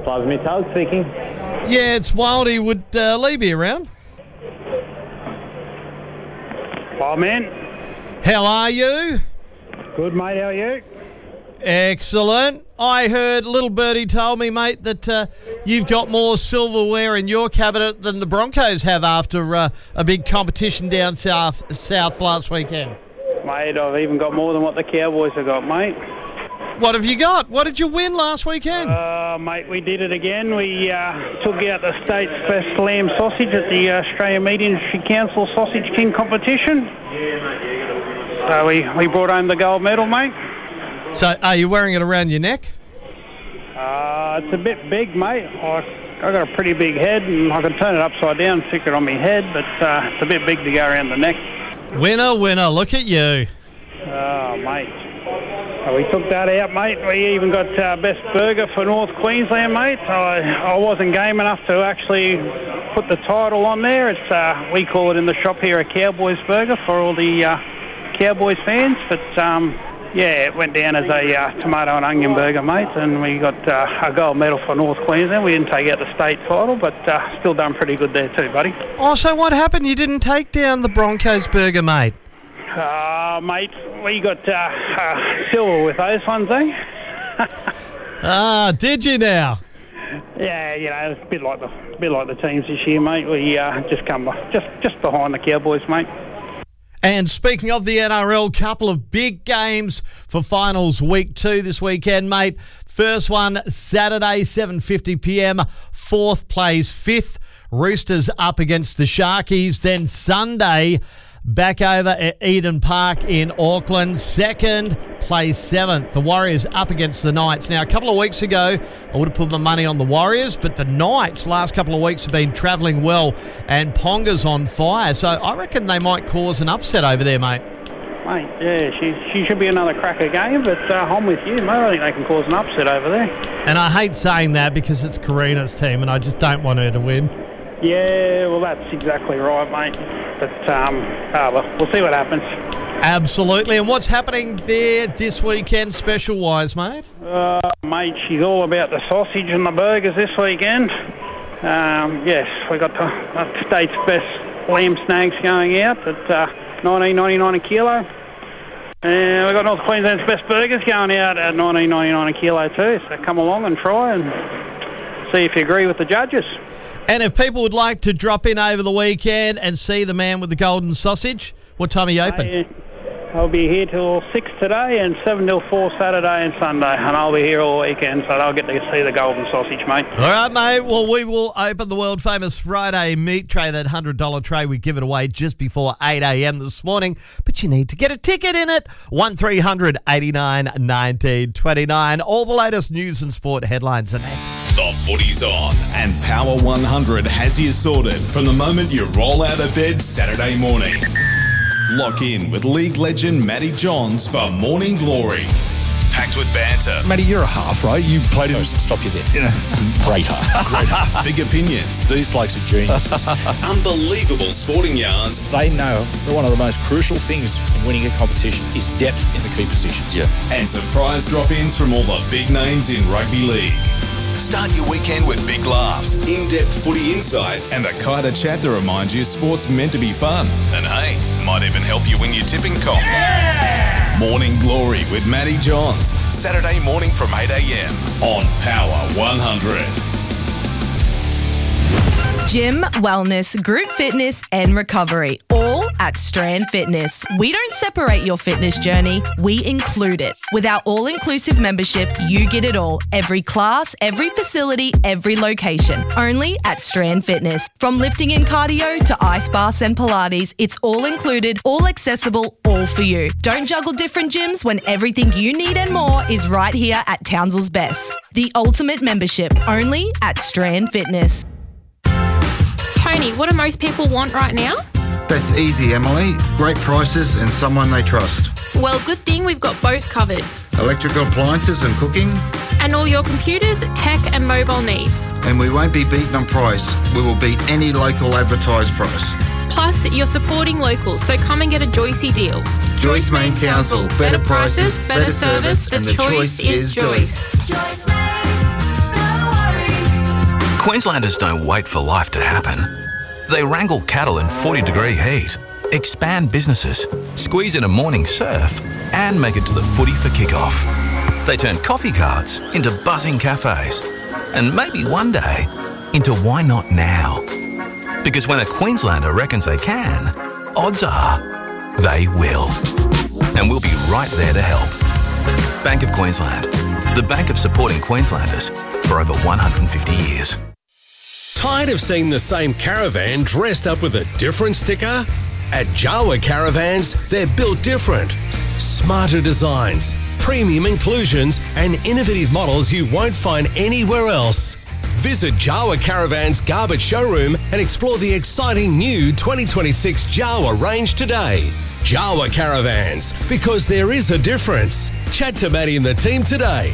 Plaza Metallic speaking. Yeah, it's Wildy. Would Lee be around? Oh, man. How are you? Good, mate. How are you? Excellent. I heard little birdie told me, mate, that you've got more silverware in your cabinet than the Broncos have after a big competition down south last weekend. Mate, I've even got more than what the Cowboys have got, mate. What have you got? What did you win last weekend? Mate, we did it again. We took out the state's best lamb sausage at the Australian Meat Industry Council Sausage King competition. So we brought home the gold medal, mate. So are you wearing it around your neck? It's a bit big, mate. I got a pretty big head, and I can turn it upside down and stick it on my head, but it's a bit big to go around the neck. Winner, look at you. Oh, mate. We took that out, mate. We even got best burger for North Queensland, mate. I wasn't game enough to actually put the title on there. It's we call it in the shop here a Cowboys burger for all the Cowboys fans, but yeah, it went down as a tomato and onion burger, mate, and we got a gold medal for North Queensland. We didn't take out the state title, but still done pretty good there too, buddy. Oh, so what happened? You didn't take down the Broncos burger, mate? Mate, we got silver with those ones, eh? Did you now? Yeah, you know, it's a bit like the teams this year, mate. We just come just behind the Cowboys, mate. And speaking of the NRL, couple of big games for finals week 2 this weekend, mate. First one, Saturday, 7:50pm. Fourth plays fifth. Roosters up against the Sharkies. Then Sunday, back over at Eden Park in Auckland. Second plays seventh. The Warriors up against the Knights. Now, a couple of weeks ago, I would have put my money on the Warriors, but the Knights last couple of weeks have been travelling well, and Ponga's on fire. So I reckon they might cause an upset over there, mate. Mate, yeah, she should be another cracker game, but I'm with you, mate. I think they can cause an upset over there. And I hate saying that because it's Karina's team, and I just don't want her to win. Yeah, well, that's exactly right, mate. But, well, we'll see what happens. Absolutely. And what's happening there this weekend, special-wise, mate? Mate, she's all about the sausage and the burgers this weekend. Yes, we got the state's best lamb snags going out at $19.99 a kilo. And we got North Queensland's best burgers going out at $19.99 a kilo too. So come along and try and see if you agree with the judges. And if people would like to drop in over the weekend and see the man with the golden sausage, what time are you open? I'll be here till 6 today and 7 till 4 Saturday and Sunday, and I'll be here all weekend, so they'll get to see the golden sausage, mate. All right, mate. Well, we will open the world-famous Friday meat tray, that $100 tray. We give it away just before 8 a.m. this morning, but you need to get a ticket in it. 1300 89 19 29. All the latest news and sport headlines are next. The footy's on, and Power 100 has you sorted from the moment you roll out of bed Saturday morning. Lock in with league legend Matty Johns for Morning Glory. Packed with banter. Matty, you're a half, right? You played in... Stop you there. Great half. Great half. Big opinions. These blokes are geniuses. Unbelievable sporting yarns. They know that one of the most crucial things in winning a competition is depth in the key positions. Yeah. And surprise drop-ins from all the big names in rugby league. Start your weekend with big laughs, in-depth footy insight, and the kind of chat that reminds you sport's meant to be fun. And hey, might even help you win your tipping comp. Yeah! Morning Glory with Matty Johns. Saturday morning from 8 a.m. on Power 100. Gym, wellness, group fitness and recovery, all at Strand Fitness. We don't separate your fitness journey, we include it. With our all-inclusive membership, you get it all. Every class, every facility, every location. Only at Strand Fitness. From lifting and cardio to ice baths and Pilates, it's all included, all accessible, all for you. Don't juggle different gyms when everything you need and more is right here at Townsville's Best. The ultimate membership, only at Strand Fitness. Tony, what do most people want right now? That's easy, Emily. Great prices and someone they trust. Well, good thing we've got both covered. Electrical appliances and cooking. And all your computers, tech and mobile needs. And we won't be beaten on price. We will beat any local advertised price. Plus, you're supporting locals, so come and get a Joycey deal. Joyce Main Townsville. Better prices, better service, and the choice is Joyce. Joyce Main, no worries. Queenslanders don't wait for life to happen. They wrangle cattle in 40-degree heat, expand businesses, squeeze in a morning surf, and make it to the footy for kickoff. They turn coffee carts into buzzing cafes, and maybe one day into why not now? Because when a Queenslander reckons they can, odds are they will. And we'll be right there to help. Bank of Queensland, the bank of supporting Queenslanders for over 150 years. Tired of seeing the same caravan dressed up with a different sticker? At Jawa Caravans, they're built different. Smarter designs, premium inclusions, and innovative models you won't find anywhere else. Visit Jawa Caravans Garbage Showroom and explore the exciting new 2026 Jawa range today. Jawa Caravans, because there is a difference. Chat to Maddie and the team today.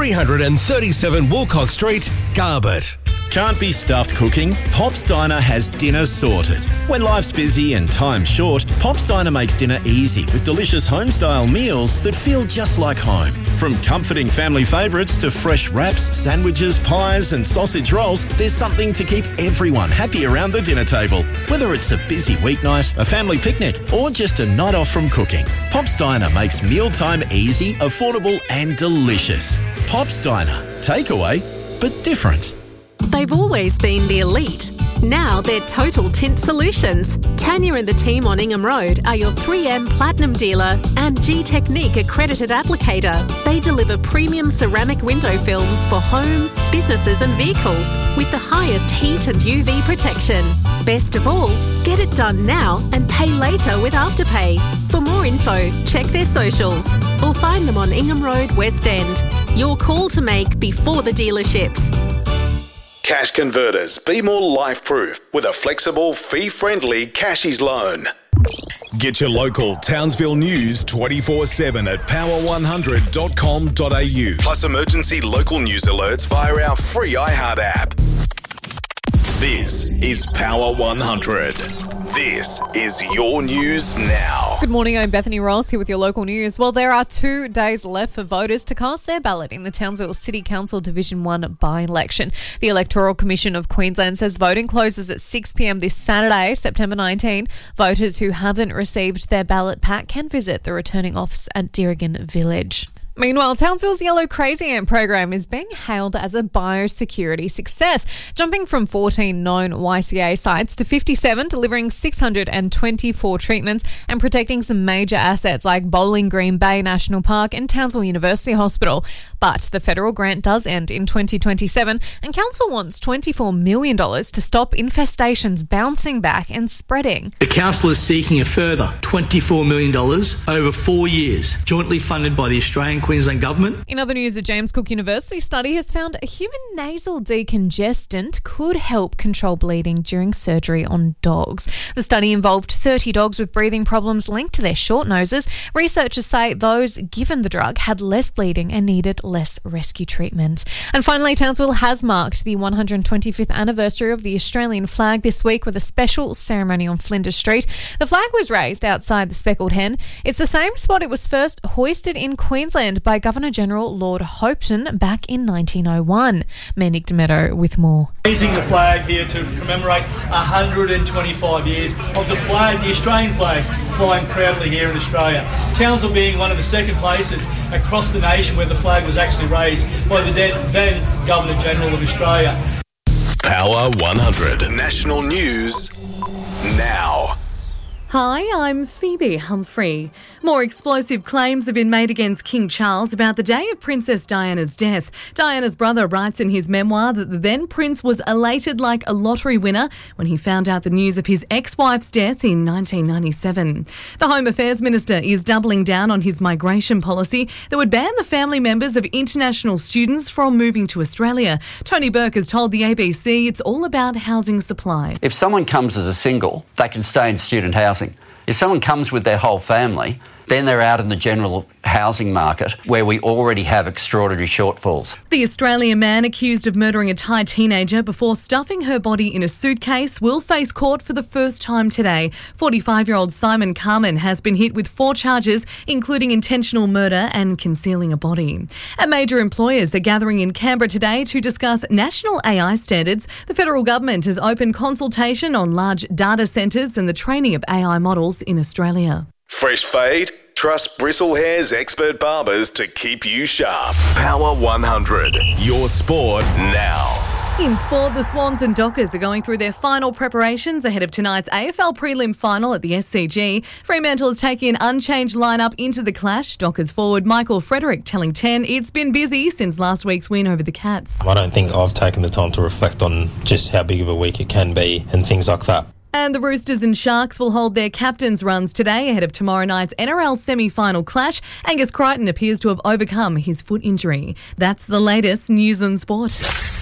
337 Woolcock Street, Garbett. Can't be stuffed cooking? Pop's Diner has dinner sorted. When life's busy and time's short, Pop's Diner makes dinner easy with delicious home-style meals that feel just like home. From comforting family favourites to fresh wraps, sandwiches, pies and sausage rolls, there's something to keep everyone happy around the dinner table. Whether it's a busy weeknight, a family picnic or just a night off from cooking, Pop's Diner makes mealtime easy, affordable and delicious. Pop's Diner. Takeaway, but different. They've always been the elite. Now they're Total Tint Solutions. Tanya and the team on Ingham Road are your 3M Platinum dealer and G-Technique accredited applicator. They deliver premium ceramic window films for homes, businesses and vehicles with the highest heat and UV protection. Best of all, get it done now and pay later with Afterpay. For more info, check their socials or find them on Ingham Road, West End. Your call to make before the dealerships. Cash Converters. Be more life-proof with a flexible, fee-friendly Cashies loan. Get your local Townsville news 24/7 at power100.com.au. Plus emergency local news alerts via our free iHeart app. This is Power 100. This is your news now. Good morning, I'm Bethany Ross here with your local news. Well, there are 2 days left for voters to cast their ballot in the Townsville City Council Division 1 by-election. The Electoral Commission of Queensland says voting closes at 6 p.m. this Saturday, September 19. Voters who haven't received their ballot pack can visit the returning office at Deerigan Village. Meanwhile, Townsville's Yellow Crazy Ant program is being hailed as a biosecurity success, jumping from 14 known YCA sites to 57, delivering 624 treatments and protecting some major assets like Bowling Green Bay National Park and Townsville University Hospital. But the federal grant does end in 2027 and Council wants $24 million to stop infestations bouncing back and spreading. The Council is seeking a further $24 million over 4 years, jointly funded by the Australian Queensland Government. In other news, a James Cook University study has found a human nasal decongestant could help control bleeding during surgery on dogs. The study involved 30 dogs with breathing problems linked to their short noses. Researchers say those given the drug had less bleeding and needed less rescue treatment. And finally, Townsville has marked the 125th anniversary of the Australian flag this week with a special ceremony on Flinders Street. The flag was raised outside the Speckled Hen. It's the same spot it was first hoisted in Queensland by Governor-General Lord Hopetoun back in 1901. Nick Demetto with more. Raising the flag here to commemorate 125 years of the flag, the Australian flag, flying proudly here in Australia. Townsville being one of the second places across the nation where the flag was actually raised by the then Governor-General of Australia. Power 100. National News now. Hi, I'm Phoebe Humphrey. More explosive claims have been made against King Charles about the day of Princess Diana's death. Diana's brother writes in his memoir that the then prince was elated like a lottery winner when he found out the news of his ex-wife's death in 1997. The Home Affairs Minister is doubling down on his migration policy that would ban the family members of international students from moving to Australia. Tony Burke has told the ABC it's all about housing supply. If someone comes as a single, they can stay in student housing. If someone comes with their whole family, Then they're out in the general housing market where we already have extraordinary shortfalls. The Australian man accused of murdering a Thai teenager before stuffing her body in a suitcase will face court for the first time today. 45-year-old Simon Carman has been hit with 4 charges, including intentional murder and concealing a body. And major employers are gathering in Canberra today to discuss national AI standards. The federal government has opened consultation on large data centres and the training of AI models in Australia. Fresh fade? Trust Bristle Hair's expert barbers to keep you sharp. Power 100. Your sport now. In sport, the Swans and Dockers are going through their final preparations ahead of tonight's AFL prelim final at the SCG. Fremantle is taking an unchanged lineup into the clash. Dockers forward Michael Frederick telling 10 it's been busy since last week's win over the Cats. I don't think I've taken the time to reflect on just how big of a week it can be and things like that. And the Roosters and Sharks will hold their captains' runs today ahead of tomorrow night's NRL semi-final clash. Angus Crichton appears to have overcome his foot injury. That's the latest news and sport.